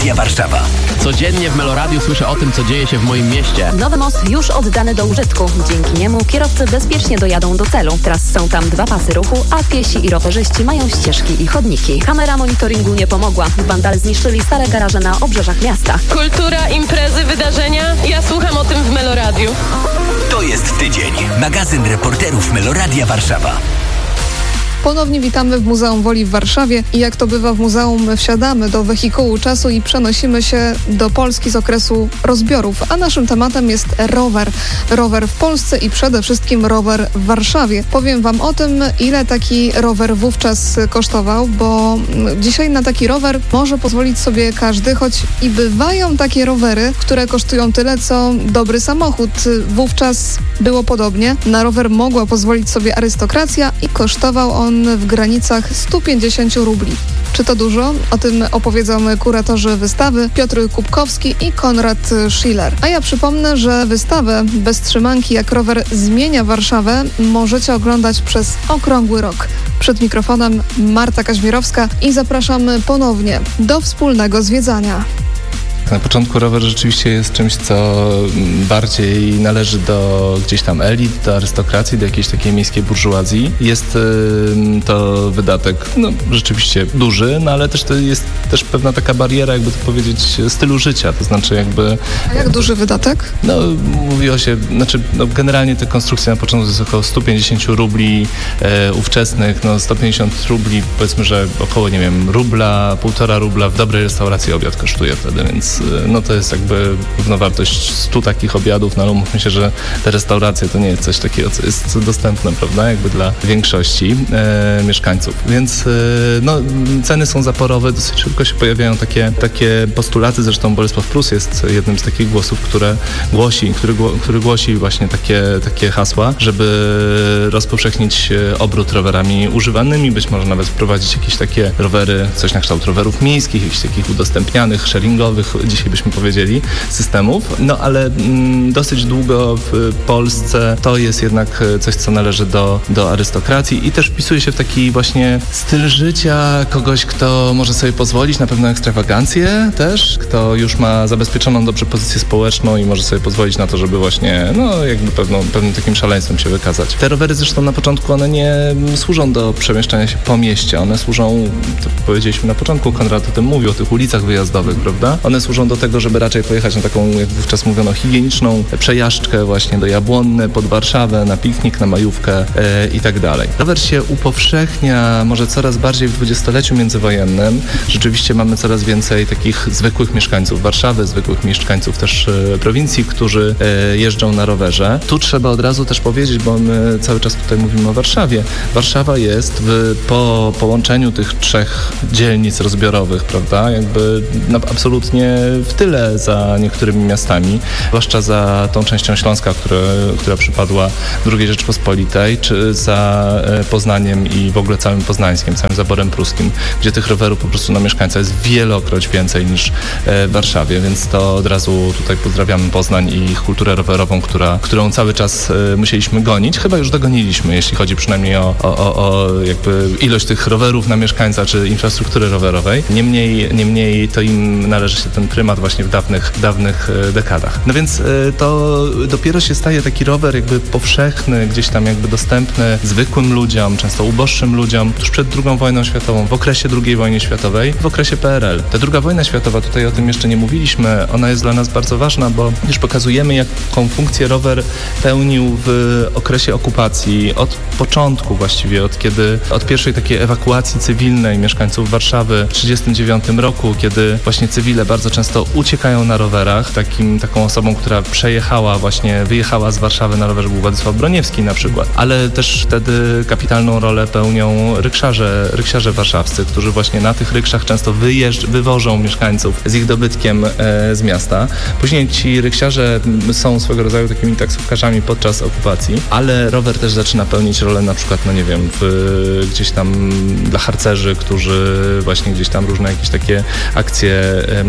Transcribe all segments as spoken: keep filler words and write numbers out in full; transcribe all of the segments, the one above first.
Meloradia Warszawa. Codziennie w Meloradiu słyszę o tym, co dzieje się w moim mieście. Nowy most już oddany do użytku. Dzięki niemu kierowcy bezpiecznie dojadą do celu. Teraz są tam dwa pasy ruchu, a piesi i rowerzyści mają ścieżki i chodniki. Kamera monitoringu nie pomogła. Wandale zniszczyli stare garaże na obrzeżach miasta. Kultura, imprezy, wydarzenia. Ja słucham o tym w Meloradiu. To jest tydzień. Magazyn reporterów Meloradia Warszawa. Ponownie witamy w Muzeum Woli w Warszawie i jak to bywa w muzeum, wsiadamy do wehikułu czasu i przenosimy się do Polski z okresu rozbiorów, a naszym tematem jest rower. Rower w Polsce i przede wszystkim rower w Warszawie. Powiem Wam o tym, ile taki rower wówczas kosztował, bo dzisiaj na taki rower może pozwolić sobie każdy, choć i bywają takie rowery, które kosztują tyle, co dobry samochód. Wówczas było podobnie. Na rower mogła pozwolić sobie arystokracja i kosztował on w granicach sto pięćdziesiąt rubli. Czy to dużo? O tym opowiedzą kuratorzy wystawy Piotr Kubkowski i Konrad Schiller. A ja przypomnę, że wystawę Bez trzymanki, jak rower zmienia Warszawę możecie oglądać przez okrągły rok. Przed mikrofonem Marta Kaźmierowska i zapraszamy ponownie do wspólnego zwiedzania. Na początku rower rzeczywiście jest czymś, co bardziej należy do gdzieś tam elit, do arystokracji, do jakiejś takiej miejskiej burżuazji. Jest y, to wydatek no, rzeczywiście duży, no ale też to jest też pewna taka bariera, jakby to powiedzieć, stylu życia. To znaczy jakby... A jak duży wydatek? No mówiło się, znaczy no, generalnie te konstrukcje na początku to jest około sto pięćdziesiąt rubli e, ówczesnych, no sto pięćdziesiąt rubli, powiedzmy, że około, nie wiem, rubla, półtora rubla w dobrej restauracji obiad kosztuje wtedy, więc no to jest jakby równowartość stu takich obiadów, no ale umówmy się, że te restauracje to nie jest coś takiego, co jest dostępne, prawda, jakby dla większości e, mieszkańców. Więc e, no, ceny są zaporowe, dosyć szybko się pojawiają takie, takie postulaty, zresztą Bolesław Prus jest jednym z takich głosów, które głosi, który, który głosi właśnie takie, takie hasła, żeby rozpowszechnić obrót rowerami używanymi, być może nawet wprowadzić jakieś takie rowery, coś na kształt rowerów miejskich, jakichś takich udostępnianych, sharingowych, dzisiaj byśmy powiedzieli, systemów, no ale mm, dosyć długo w Polsce to jest jednak coś, co należy do, do arystokracji i też wpisuje się w taki właśnie styl życia kogoś, kto może sobie pozwolić na pewną ekstrawagancję też, kto już ma zabezpieczoną dobrze pozycję społeczną i może sobie pozwolić na to, żeby właśnie, no jakby pewną, pewnym takim szaleństwem się wykazać. Te rowery zresztą na początku one nie służą do przemieszczania się po mieście, one służą, to powiedzieliśmy na początku, Konrad o tym mówił, o tych ulicach wyjazdowych, prawda? One służą do tego, żeby raczej pojechać na taką, jak wówczas mówiono, higieniczną przejażdżkę właśnie do Jabłonny, pod Warszawę, na piknik, na majówkę e, i tak dalej. Rower się upowszechnia może coraz bardziej w dwudziestoleciu międzywojennym. Rzeczywiście mamy coraz więcej takich zwykłych mieszkańców Warszawy, zwykłych mieszkańców też e, prowincji, którzy e, jeżdżą na rowerze. Tu trzeba od razu też powiedzieć, bo my cały czas tutaj mówimy o Warszawie. Warszawa jest w, po połączeniu tych trzech dzielnic rozbiorowych, prawda, jakby no, absolutnie w tyle za niektórymi miastami, zwłaszcza za tą częścią Śląska, która, która przypadła drugiej Rzeczpospolitej, czy za Poznaniem i w ogóle całym Poznańskiem, całym zaborem pruskim, gdzie tych rowerów po prostu na mieszkańca jest wielokroć więcej niż w Warszawie, więc to od razu tutaj pozdrawiamy Poznań i ich kulturę rowerową, która, którą cały czas musieliśmy gonić. Chyba już dogoniliśmy, jeśli chodzi przynajmniej o, o, o, o jakby ilość tych rowerów na mieszkańca, czy infrastruktury rowerowej. Niemniej, niemniej to im należy się ten prymat właśnie w dawnych, dawnych dekadach. No więc to dopiero się staje taki rower jakby powszechny, gdzieś tam jakby dostępny zwykłym ludziom, często uboższym ludziom, tuż przed drugą wojną światową, w okresie drugiej wojny światowej, w okresie P R L. Ta druga wojna światowa, tutaj o tym jeszcze nie mówiliśmy, ona jest dla nas bardzo ważna, bo już pokazujemy, jaką funkcję rower pełnił w okresie okupacji, od początku właściwie, od kiedy, od pierwszej takiej ewakuacji cywilnej mieszkańców Warszawy w tysiąc dziewięćset trzydziestym dziewiątym roku, kiedy właśnie cywile bardzo często uciekają na rowerach. Takim, taką osobą, która przejechała właśnie, wyjechała z Warszawy na rowerze był Władysław Broniewski na przykład, ale też wtedy kapitalną rolę pełnią rykszarze, ryksiarze warszawscy, którzy właśnie na tych rykszach często wyjeżdż, wywożą mieszkańców z ich dobytkiem e, z miasta. Później ci ryksiarze są swego rodzaju takimi taksówkarzami podczas okupacji, ale rower też zaczyna pełnić rolę na przykład, no nie wiem, w, gdzieś tam dla harcerzy, którzy właśnie gdzieś tam różne jakieś takie akcje małego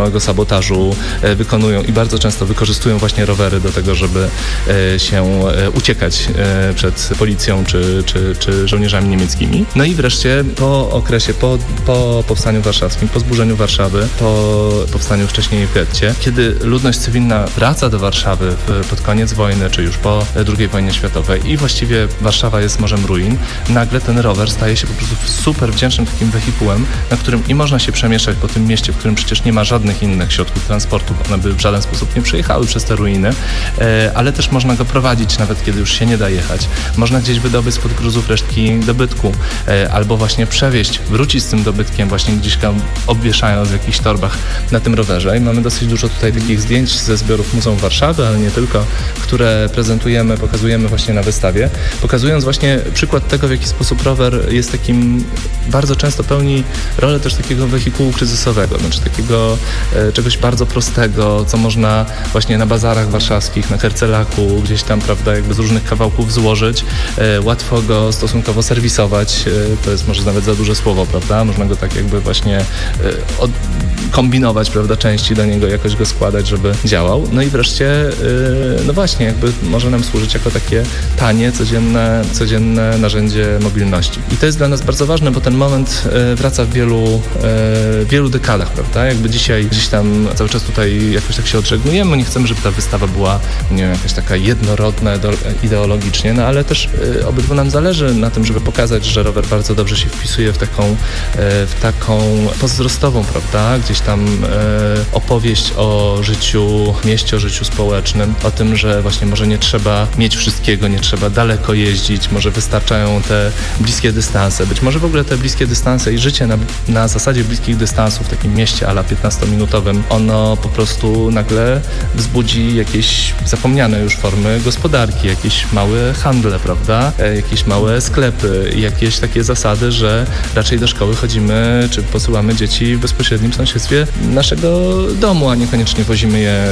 kabotażu e, wykonują i bardzo często wykorzystują właśnie rowery do tego, żeby e, się e, uciekać e, przed policją czy, czy, czy żołnierzami niemieckimi. No i wreszcie po okresie, po, po powstaniu warszawskim, po zburzeniu Warszawy, po powstaniu wcześniej w getcie, kiedy ludność cywilna wraca do Warszawy w, pod koniec wojny, czy już po drugiej wojnie światowej i właściwie Warszawa jest morzem ruin, nagle ten rower staje się po prostu super wdzięcznym takim wehikułem, na którym i można się przemieszczać po tym mieście, w którym przecież nie ma żadnych innych środków transportu, one by w żaden sposób nie przejechały przez te ruiny, e, ale też można go prowadzić, nawet kiedy już się nie da jechać. Można gdzieś wydobyć spod gruzów resztki dobytku, e, albo właśnie przewieźć, wrócić z tym dobytkiem właśnie gdzieś tam obwieszając w jakichś torbach na tym rowerze. I mamy dosyć dużo tutaj takich zdjęć ze zbiorów Muzeum Warszawy, ale nie tylko, które prezentujemy, pokazujemy właśnie na wystawie, pokazując właśnie przykład tego, w jaki sposób rower jest takim, bardzo często pełni rolę też takiego wehikułu kryzysowego, znaczy takiego e, czegoś bardzo prostego, co można właśnie na bazarach warszawskich, na Hercelaku, gdzieś tam, prawda, jakby z różnych kawałków złożyć, e, łatwo go stosunkowo serwisować, e, to jest może nawet za duże słowo, prawda, można go tak jakby właśnie e, od, kombinować, prawda, części do niego, jakoś go składać, żeby działał. No i wreszcie, e, no właśnie, jakby może nam służyć jako takie tanie, codzienne, codzienne narzędzie mobilności. I to jest dla nas bardzo ważne, bo ten moment e, wraca w wielu, e, wielu dekadach, prawda? Jakby dzisiaj gdzieś tam cały czas tutaj jakoś tak się odżegnujemy, nie chcemy, żeby ta wystawa była, nie wiem, jakaś taka jednorodna ideologicznie, no ale też e, obydwu nam zależy na tym, żeby pokazać, że rower bardzo dobrze się wpisuje w taką, e, w taką pozdrostową, prawda? Gdzieś tam e, opowieść o życiu w mieście, o życiu społecznym, o tym, że właśnie może nie trzeba mieć wszystkiego, nie trzeba daleko jeździć, może wystarczają te bliskie dystanse, być może w ogóle te bliskie dystanse i życie na, na zasadzie bliskich dystansów w takim mieście a la piętnastominutowym, ono po prostu nagle wzbudzi jakieś zapomniane już formy gospodarki, jakieś małe handle, prawda, jakieś małe sklepy i jakieś takie zasady, że raczej do szkoły chodzimy, czy posyłamy dzieci w bezpośrednim sąsiedztwie naszego domu, a niekoniecznie wozimy je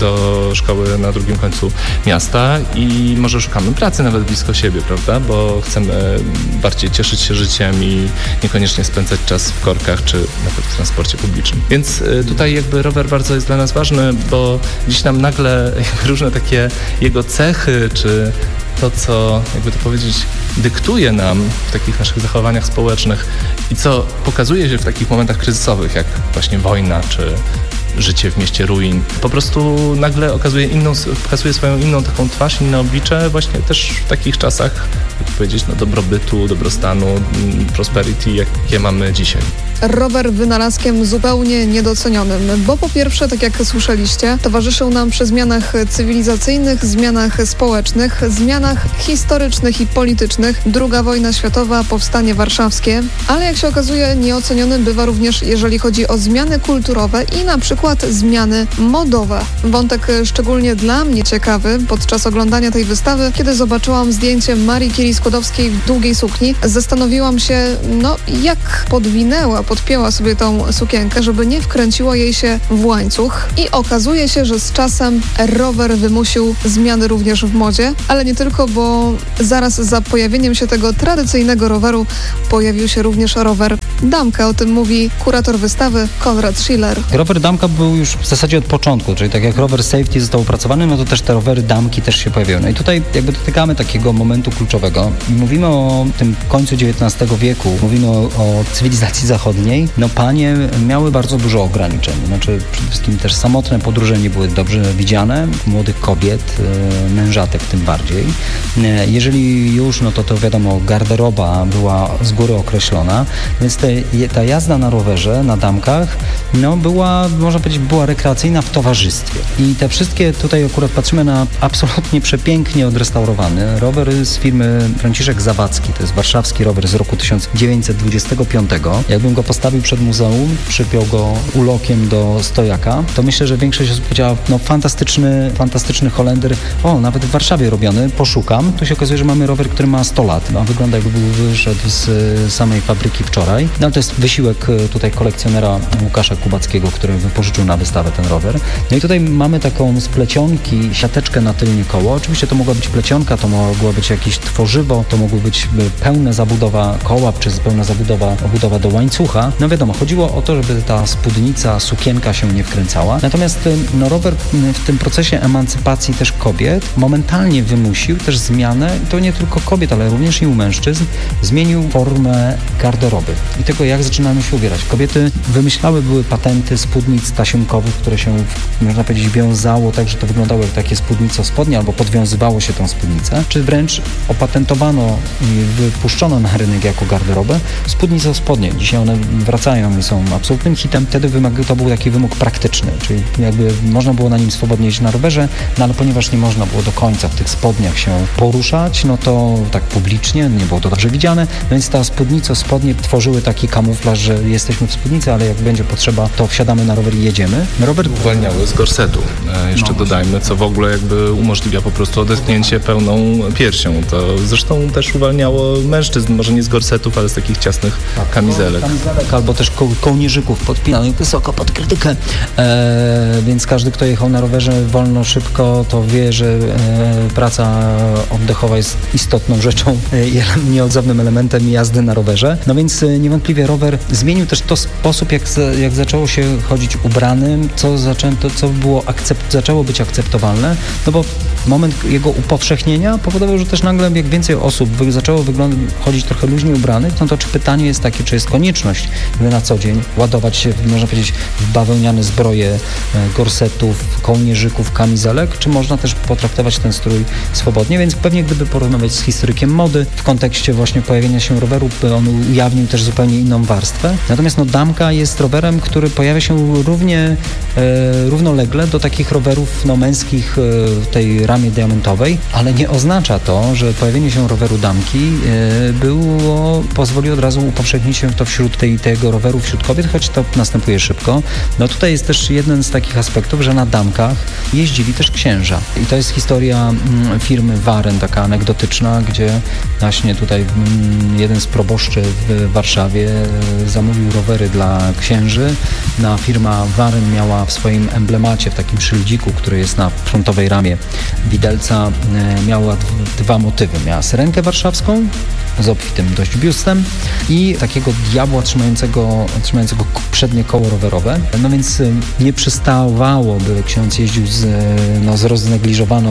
do szkoły na drugim końcu miasta i może szukamy pracy nawet blisko siebie, prawda, bo chcemy bardziej cieszyć się życiem i niekoniecznie spędzać czas w korkach, czy nawet w transporcie publicznym. Więc tutaj jakby rower bardzo jest dla nas ważny, bo dziś nam nagle jakby różne takie jego cechy, czy to, co, jakby to powiedzieć, dyktuje nam w takich naszych zachowaniach społecznych i co pokazuje się w takich momentach kryzysowych, jak właśnie wojna, czy życie w mieście ruin, po prostu nagle okazuje inną, pokazuje swoją inną taką twarz, inne oblicze właśnie też w takich czasach, jak powiedzieć, no, dobrobytu, dobrostanu, prosperity, jakie mamy dzisiaj. Rower wynalazkiem zupełnie niedocenionym, bo po pierwsze, tak jak słyszeliście, towarzyszył nam przy zmianach cywilizacyjnych, zmianach społecznych, zmianach historycznych i politycznych, druga wojna światowa, powstanie warszawskie, ale jak się okazuje, nieoceniony bywa również, jeżeli chodzi o zmiany kulturowe i na przykład zmiany modowe. Wątek szczególnie dla mnie ciekawy podczas oglądania tej wystawy, kiedy zobaczyłam zdjęcie Marii Curie-Skłodowskiej w długiej sukni, zastanowiłam się, no jak podwinęła, podpięła sobie tą sukienkę, żeby nie wkręciło jej się w łańcuch i okazuje się, że z czasem rower wymusił zmiany również w modzie, ale nie tylko, bo zaraz za pojawieniem się tego tradycyjnego roweru pojawił się również rower damka. O tym mówi kurator wystawy Konrad Schiller. Rower damka był już w zasadzie od początku, czyli tak jak rower safety został opracowany, no to też te rowery damki też się pojawiły. No i tutaj jakby dotykamy takiego momentu kluczowego. Mówimy o tym końcu dziewiętnastego wieku, mówimy o, o cywilizacji zachodniej. No panie miały bardzo dużo ograniczeń. Znaczy przede wszystkim też samotne podróże nie były dobrze widziane, młodych kobiet, mężatek tym bardziej. Jeżeli już, no to to wiadomo, garderoba była z góry określona, więc te, ta jazda na rowerze, na damkach, no była, można powiedzieć, była rekreacyjna w towarzystwie. I te wszystkie, tutaj akurat patrzymy na absolutnie przepięknie odrestaurowany rower z firmy Franciszek Zawadzki, to jest warszawski rower z roku tysiąc dziewięćset dwudziestego piątego. Jakbym go postawił przed muzeum, przypiął go ulokiem do stojaka, to myślę, że większość osób powiedziała, no fantastyczny, fantastyczny Holender, o, nawet w Warszawie robiony, poszukam. Tu się okazuje, że mamy rower, który ma sto lat, a wygląda jakby był wyszedł z samej fabryki wczoraj. No ale to jest wysiłek tutaj kolekcjonera Łukasza Kubackiego, który wypożyczył na wystawę ten rower. No i tutaj mamy taką z plecionki siateczkę na tylnie koło. Oczywiście to mogła być plecionka, to mogło być jakieś tworzywo, to mogła być pełna zabudowa koła, czy pełna zabudowa obudowa do łańcucha. ucha. No wiadomo, chodziło o to, żeby ta spódnica, sukienka się nie wkręcała. Natomiast no, rower w tym procesie emancypacji też kobiet momentalnie wymusił też zmianę, to nie tylko kobiet, ale również i u mężczyzn, zmienił formę garderoby i tego, jak zaczynamy się ubierać. Kobiety wymyślały, były patenty spódnic tasiemkowych, które się, można powiedzieć, wiązało tak, że to wyglądało jak takie spódnico-spodnie, albo podwiązywało się tą spódnicę, czy wręcz opatentowano i wypuszczono na rynek jako garderobę spódnico-spodnie. Dzisiaj one wracają i są absolutnym hitem. Wtedy wymag- to był taki wymóg praktyczny, czyli jakby można było na nim swobodnie jeździć na rowerze, no ale ponieważ nie można było do końca w tych spodniach się poruszać, no to tak publicznie, nie było to dobrze widziane, no więc ta spódnico-spodnie tworzyły taki kamuflaż, że jesteśmy w spódnicy, ale jak będzie potrzeba, to wsiadamy na rower i jedziemy. Rower uwalniały z gorsetu, e, jeszcze no, dodajmy, co w ogóle jakby umożliwia po prostu odetchnięcie pełną piersią. To zresztą też uwalniało mężczyzn, może nie z gorsetów, ale z takich ciasnych tak, kamizelek. kamizelek. Albo też ko- kołnierzyków podpinanych wysoko pod krytykę. E, więc każdy, kto jechał na rowerze wolno, szybko, to wie, że e, praca oddechowa jest istotną rzeczą e, i nieodzownym elementem jazdy na rowerze. No więc e, niewątpliwie rower zmienił też to sposób, jak, jak zaczęło się chodzić ubranym, co, zaczęto, co było akcept, zaczęło być akceptowalne, no bo moment jego upowszechnienia powodował, że też nagle jak więcej osób wy, zaczęło wyglądać, chodzić trochę luźniej ubranych, no to czy pytanie jest takie, czy jest konieczność, by na co dzień ładować się, można powiedzieć, w bawełniane zbroje e, gorsetów, kołnierzyków, kamizelek, czy można też potraktować ten strój swobodnie, więc pewnie gdyby porozmawiać z historykiem mody w kontekście właśnie pojawienia się roweru, on ujawnił też zupełnie inną warstwę. Natomiast no damka jest rowerem, który pojawia się równie, e, równolegle do takich rowerów no, męskich e, w tej ramie diamentowej, ale nie oznacza to, że pojawienie się roweru damki e, było, pozwoli od razu upowszechnić się to wśród tej, tego roweru wśród kobiet, choć to następuje szybko. No tutaj jest też jeden z takich aspektów, że na damkach jeździli też księża. I to jest historia mm, firmy Waren, taka anegdotyczna, gdzie właśnie tutaj mm, jeden z proboszczy w Warszawie e, zamówił rowery dla księży. Na firma Waren miała w swoim emblemacie, w takim szyldziku, który jest na frontowej ramie widelca, e, miała d- dwa motywy. Miała syrenkę warszawską z obfitym dość biustem i takiego diabła trzymającego, trzymającego przednie koło rowerowe. No więc nie przystawało, by ksiądz jeździł z, no, z roznegliżowaną,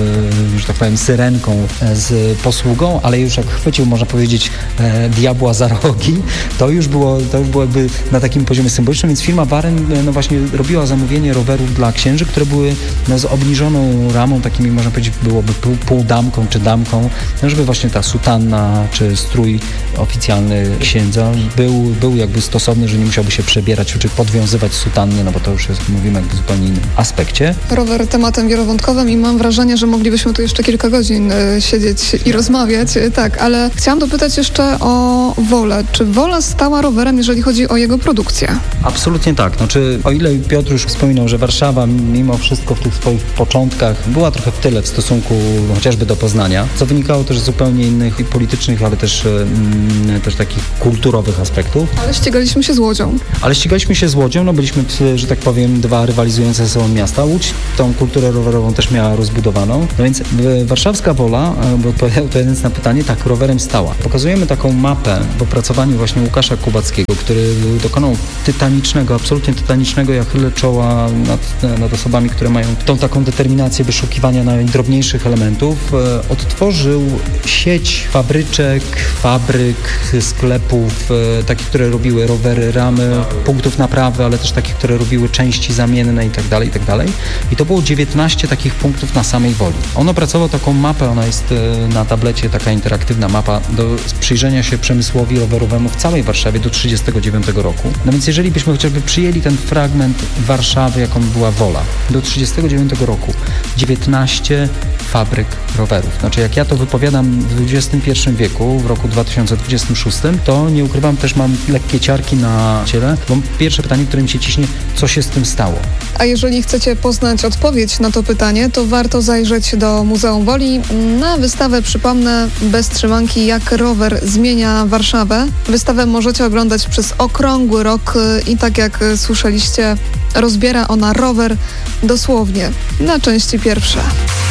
że tak powiem, syrenką z posługą, ale już jak chwycił, można powiedzieć, e, diabła za rogi, to już było, to już było jakby na takim poziomie symbolicznym, więc firma Waren no właśnie robiła zamówienie rowerów dla księży, które były no, z obniżoną ramą, takimi można powiedzieć byłoby pół, pół damką czy damką, no żeby właśnie ta sutanna czy strój oficjalny księdza był, był jakby stosowny, że nie musiałby się przebierać czy podwiązywać sutanny, no bo to już jest, mówimy jakby w zupełnie innym aspekcie. Rower tematem wielowątkowym i mam wrażenie, że moglibyśmy tu jeszcze kilka godzin y, siedzieć i rozmawiać, y, tak, ale chciałam dopytać jeszcze o Wolę. Czy Wola stała rowerem, jeżeli chodzi o jego produkcję? Absolutnie tak. Znaczy, o ile Piotr już wspominał, że Warszawa mimo wszystko w tych swoich początkach była trochę w tyle w stosunku no, chociażby do Poznania, co wynikało też z zupełnie innych i politycznych, ale też, mm, też takich kulturowych aspektów. Ale ścigaliśmy się z Łodzią. Ale ścigaliśmy się z Łodzią, no byliśmy, że tak powiem, dwa rywalizujące ze sobą miasta. Łódź tą kulturę rowerową też miała rozbudowaną. No więc warszawska Wola, bo odpowiadał to jeden na pytanie, tak, rowerem stała. Pokazujemy taką mapę w opracowaniu właśnie Łukasza Kubackiego, który dokonał tytanicznego, absolutnie tytanicznego, jak chylę czoła nad, nad osobami, które mają tą taką determinację wyszukiwania najdrobniejszych elementów. Odtworzył sieć fabryczek, fabryk, sklepów, takich, które robiły rowery, ramy, punktów naprawy, ale też takich, które robiły części zamienne i tak dalej, i tak dalej. I to było dziewiętnaście takich punktów na samej Woli. On opracował taką mapę, ona jest na tablecie, taka interaktywna mapa do przyjrzenia się przemysłowi rowerowemu w całej Warszawie do trzydziestego dziewiątego roku. No więc jeżeli byśmy chociażby przyjęli ten fragment Warszawy, jaką była Wola, do trzydziestego dziewiątego roku, dziewiętnaście fabryk rowerów. Znaczy jak ja to wypowiadam w dwudziestym pierwszym wieku, w roku dwa tysiące dwudziestym szóstym, to nie ukrywam, też mam lekkie ciarki na ciele, bo pierwsze pytanie, które mi się ciśnie, co się z tym stało? A jeżeli chcecie poznać odpowiedź na to pytanie, to warto zajrzeć do Muzeum Woli na wystawę, przypomnę, bez trzymanki, jak rower zmienia Warszawę. Wystawę możecie oglądać przez okrągły rok i tak jak słyszeliście, rozbiera ona rower dosłownie na części pierwsze.